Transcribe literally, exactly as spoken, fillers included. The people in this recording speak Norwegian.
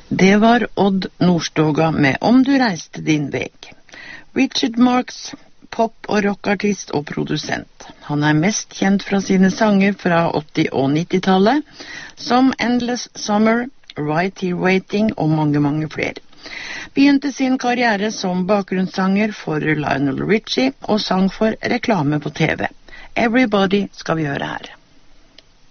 Det var Odd Nordstoga med Om du reiste din veg. Richard Marx, pop- og rockartist og produsent. Han er mest kjent fra sine sanger fra åtti- og nittitallet, som Endless Summer, Right Here Waiting og mange, mange flere. Begynte sin karriere som bakgrunnssanger for Lionel Richie og sang for reklame på T V. Everybody skal vi høre her.